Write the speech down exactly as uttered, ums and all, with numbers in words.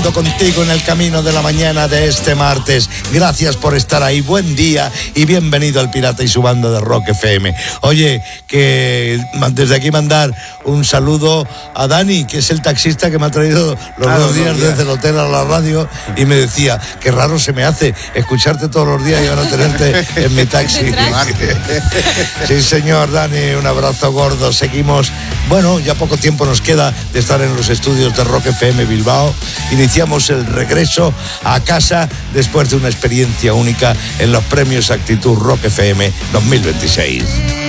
caminando contigo en el camino de la mañana de este martes. Gracias por estar ahí, buen día y bienvenido al Pirata y su banda de Rock F M. Oye, que desde aquí mandar un saludo a Dani, que es el taxista que me ha traído los ah, dos días desde el hotel a la radio, y me decía, qué raro se me hace escucharte todos los días y van a tenerte en mi taxi. Sí, señor Dani, un abrazo gordo. Seguimos, bueno, ya poco tiempo nos queda de estar en los estudios de Rock F M Bilbao. Iniciamos el regreso a casa después de una experiencia única en los premios Actitud Rock F M dos mil veintiséis.